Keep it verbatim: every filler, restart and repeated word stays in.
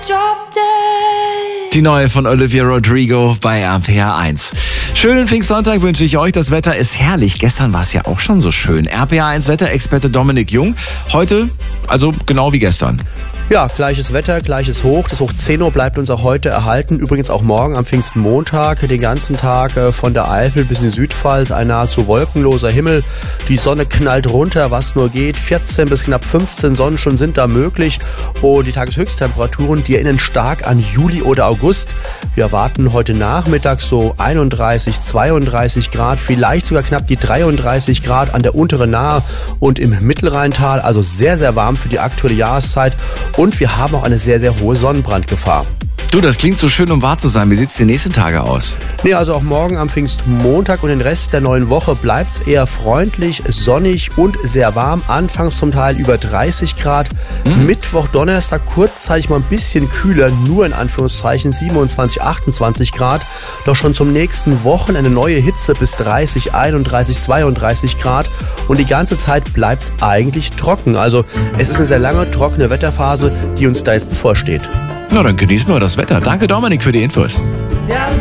Die neue von Olivia Rodrigo bei R P R eins. Schönen Pfingstsonntag wünsche ich euch. Das Wetter ist herrlich. Gestern war es ja auch schon so schön. R P R eins Wetterexperte Dominik Jung. Heute, also genau wie gestern. Ja, gleiches Wetter, gleiches Hoch. Das Hoch zehn Uhr bleibt uns auch heute erhalten. Übrigens auch morgen am Pfingstmontag. Den ganzen Tag von der Eifel bis in die Südpfalz. Ein nahezu wolkenloser Himmel. Die Sonne knallt runter, was nur geht. vierzehn bis knapp fünfzehn Sonnenstunden sind da möglich. Und die Tageshöchsttemperaturen, die erinnern stark an Juli oder August. Wir erwarten heute Nachmittag so einunddreißig, zweiunddreißig Grad. Vielleicht sogar knapp die dreiunddreißig Grad an der unteren Nahe und im Mittelrheintal. Also sehr, sehr warm für die aktuelle Jahreszeit. Und wir haben auch eine sehr, sehr hohe Sonnenbrandgefahr. Du, das klingt so schön, um wahr zu sein. Wie sieht es die nächsten Tage aus? Nee, also auch morgen am Pfingstmontag und den Rest der neuen Woche bleibt es eher freundlich, sonnig und sehr warm. Anfangs zum Teil über dreißig Grad. Hm. Mittwoch, Donnerstag kurzzeitig mal ein bisschen kühler, nur in Anführungszeichen siebenundzwanzig, achtundzwanzig Grad. Doch schon zum nächsten Wochen eine neue Hitze bis dreißig, einunddreißig, zweiunddreißig Grad. Und die ganze Zeit bleibt es eigentlich trocken. Also es ist eine sehr lange, trockene Wetterphase, die uns da jetzt bevorsteht. Na, dann genießen wir das Wetter. Danke, Dominik, für die Infos. Ja.